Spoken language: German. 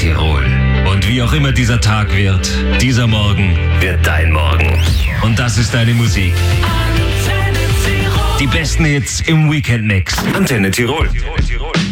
Tirol. Und wie auch immer dieser Tag wird, dieser Morgen wird dein Morgen. Und das ist deine Musik. Die besten Hits im Weekend-Mix. Antenne Tirol.